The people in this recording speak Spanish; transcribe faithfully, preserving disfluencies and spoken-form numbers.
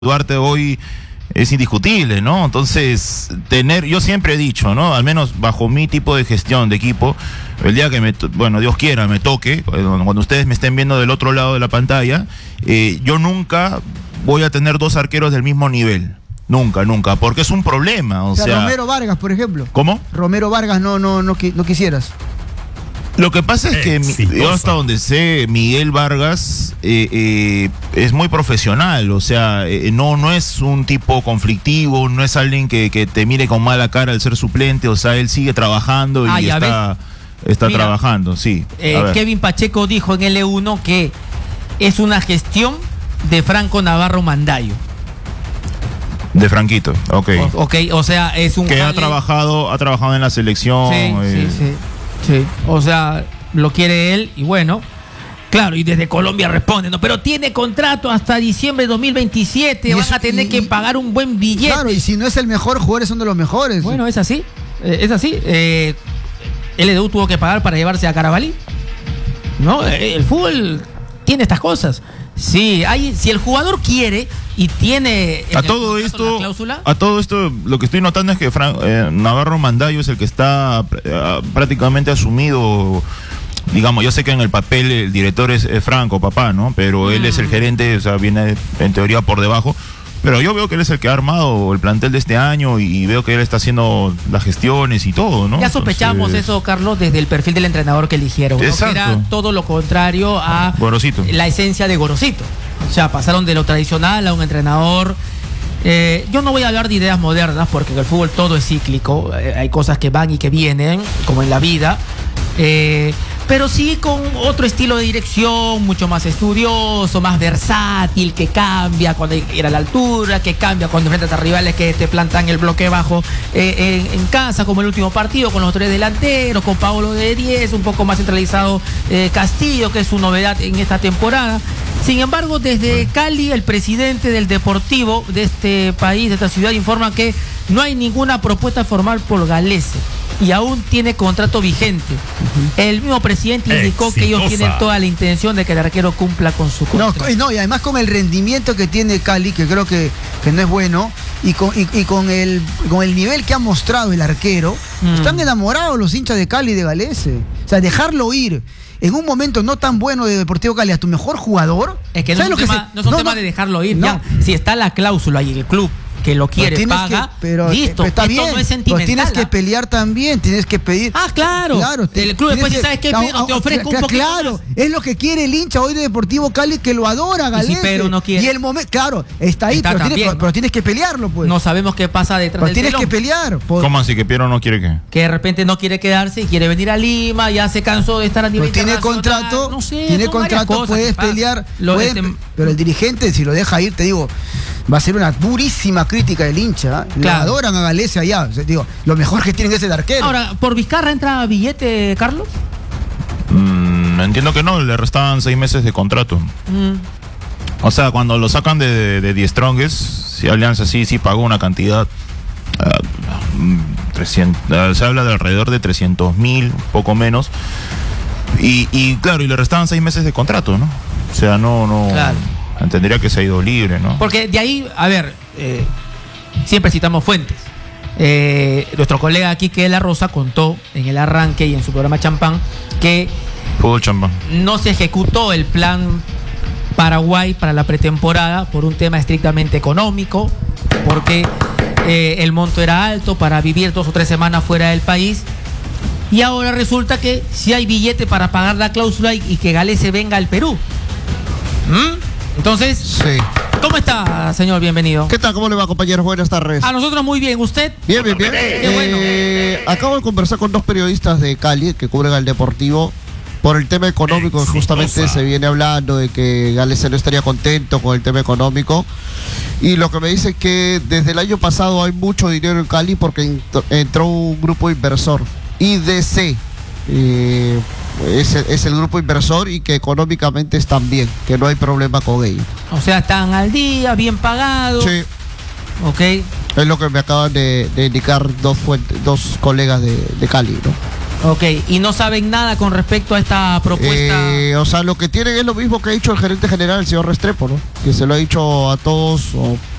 Duarte hoy es indiscutible, ¿no? Entonces, tener, yo siempre he dicho, ¿no? Al menos bajo mi tipo de gestión de equipo, el día que me, bueno, Dios quiera, me toque, cuando ustedes me estén viendo del otro lado de la pantalla, eh, yo nunca voy a tener dos arqueros del mismo nivel. Nunca, nunca, porque es un problema, o, o sea, sea... Romero Vargas, por ejemplo. ¿Cómo? Romero Vargas no, no, no, no quisieras. Lo que pasa es que mi, yo hasta donde sé, Miguel Vargas eh, eh, es muy profesional, o sea, eh, no, no es un tipo conflictivo, no es alguien que, que te mire con mala cara al ser suplente, o sea, él sigue trabajando y ah, está, está Mira, trabajando, sí. Eh, Kevin Pacheco dijo en L uno que es una gestión de Franco Navarro Mandayo. De Franquito, ok. O, ok, o sea, es un... Que jale... ha trabajado, ha trabajado en la selección. Sí, eh... sí, sí. Sí, o sea, lo quiere él y bueno, claro, y desde Colombia responde, ¿no? Pero tiene contrato hasta diciembre de dos mil veintisiete, vas a tener y, que pagar un buen billete. Claro, y si no es el mejor, jugadores son de los mejores. Bueno, es así, eh, es así. Eh, L D U tuvo que pagar para llevarse a Carabalí, ¿no? Eh, el fútbol tiene estas cosas. Sí, hay, si el jugador quiere y tiene a todo esto, cláusula, a todo esto lo que estoy notando es que Fran, eh, Navarro Mandayo es el que está eh, prácticamente asumido, digamos, yo sé que en el papel el director es, es Franco, papá, ¿no? Pero mm. él es el gerente, o sea, viene en teoría por debajo. Pero yo veo que él es el que ha armado el plantel de este año y veo que él está haciendo las gestiones y todo, ¿no? Ya sospechamos Entonces... eso, Carlos, desde el perfil del entrenador que eligieron, ¿no? Que era todo lo contrario a Gorosito. La esencia de Gorosito. O sea, pasaron de lo tradicional a un entrenador. Eh, yo no voy a hablar de ideas modernas porque en el fútbol todo es cíclico. Eh, hay cosas que van y que vienen, como en la vida. Eh, pero sí con otro estilo de dirección, mucho más estudioso, más versátil, que cambia cuando hay que ir a la altura, que cambia cuando enfrentas a rivales que te plantan el bloque bajo eh, en, en casa, como el último partido, con los tres delanteros, con Paolo de diez, un poco más centralizado eh, Castillo, que es su novedad en esta temporada. Sin embargo, desde Cali, el presidente del Deportivo de este país, de esta ciudad, informa que no hay ninguna propuesta formal por Galese y aún tiene contrato vigente. Uh-huh. El mismo presidente indicó Exitosa. que ellos tienen toda la intención de que el arquero cumpla con su contrato. No, no, y además con el rendimiento que tiene Cali, que creo que, que no es bueno, y con, y, y con, el, con el nivel que ha mostrado el arquero, mm. están enamorados los hinchas de Cali y de Galese. O sea, dejarlo ir en un momento no tan bueno de Deportivo Cali a tu mejor jugador. Es que no es un, tema, se... no es un no, tema no, de dejarlo ir. No. Ya, si está la cláusula y el club que lo quiere, pero paga, que, pero, listo, pero está esto bien, no es sentimental. Pero tienes ¿eh? que pelear también, tienes que pedir. Ah, claro. claro el club después, que, ¿sabes qué? Pedro, te ofrezco un poquito Claro, más. Es lo que quiere el hincha hoy de Deportivo Cali, que lo adora, Galese. Y si Pedro no quiere. Y el momento, claro, está ahí, está pero, también, tienes, ¿no? pero tienes que pelearlo, pues. No sabemos qué pasa detrás pero del tienes telón. que pelear. Por... ¿Cómo así que Piero no quiere qué? Que de repente no quiere quedarse y quiere venir a Lima, ya se cansó de estar a nivel pues internacional. Tiene contrato, no sé, tiene contrato, puedes pelear, lo, puedes, este... pero el dirigente, si lo deja ir, te digo, va a ser una durísima crítica del hincha. ¿eh? Claro. La adoran a Galese allá. O sea, digo, lo mejor que tienen es el arquero. Ahora, ¿por Vizcarra entra billete, Carlos? Mm, entiendo que no, le restaban seis meses de contrato. Mm. O sea, cuando lo sacan de, de, de The Strongest, si Alianza sí, sí pagó una cantidad. Uh, trescientos, uh, se habla de alrededor de trescientos mil, poco menos. Y, y claro, y le restaban seis meses de contrato, ¿no? O sea, no, no. Claro. Entendería que se ha ido libre, ¿no? Porque de ahí, a ver, eh, siempre citamos fuentes. Eh, nuestro colega aquí, que La Rosa, contó en el arranque y en su programa Champán que Fútbol Champán. no se ejecutó el plan Paraguay para la pretemporada por un tema estrictamente económico, porque eh, el monto era alto para vivir dos o tres semanas fuera del país. Y ahora resulta que si hay billete para pagar la cláusula y, y que Galese venga al Perú. ¿Mm? Entonces, sí. ¿Cómo está, señor? Bienvenido. ¿Qué tal? ¿Cómo le va, compañeros? Buenas tardes. A nosotros muy bien. ¿Usted? Bien, bien, bien. Qué bueno. Eh, acabo de conversar con dos periodistas de Cali que cubren al Deportivo por el tema económico. Exitosa. Justamente se viene hablando de que Galese no estaría contento con el tema económico. Y lo que me dice es que desde el año pasado hay mucho dinero en Cali porque entró un grupo inversor, I D C. Eh, Es el, es el grupo inversor y que económicamente están bien, que no hay problema con ellos. O sea, están al día, bien pagados. Sí. Ok. Es lo que me acaban de, de indicar dos fuentes, dos colegas de, de Cali, ¿no? Ok, y no saben nada con respecto a esta propuesta. Eh, o sea, lo que tienen es lo mismo que ha dicho el gerente general, el señor Restrepo, ¿no? Que se lo ha dicho a todos, o